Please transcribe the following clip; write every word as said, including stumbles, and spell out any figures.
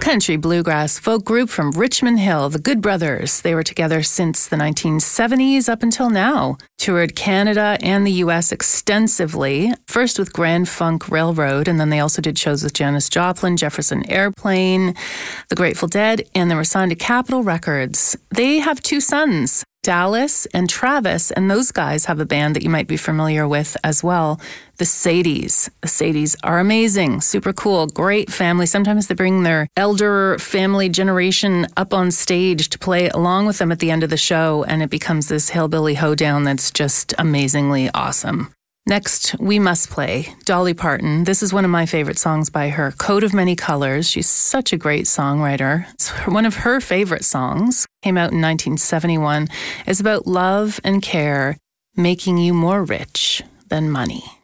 country bluegrass folk group from Richmond Hill, the Good Brothers. They were together since the nineteen seventies up until now. Toured Canada and the U S extensively, first with Grand Funk Railroad, and then they also did shows with Janis Joplin, Jefferson Airplane, the Grateful Dead, and they were signed to Capitol Records. They have two sons, Dallas and Travis, and those guys have a band that you might be familiar with as well, the Sadies. The Sadies are amazing, super cool, great family. Sometimes they bring their elder family generation up on stage to play along with them at the end of the show, and it becomes this hillbilly hoedown that's just amazingly awesome. Next, we must play Dolly Parton. This is one of my favorite songs by her, Coat of Many Colors. She's such a great songwriter. It's one of her favorite songs. Came out in nineteen seventy-one. It's about love and care, making you more rich than money.